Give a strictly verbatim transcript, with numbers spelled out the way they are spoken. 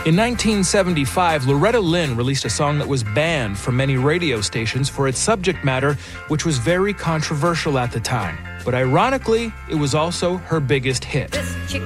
In nineteen seventy-five, Loretta Lynn released a song that was banned from many radio stations for its subject matter, which was very controversial at the time. But ironically, it was also her biggest hit. This chick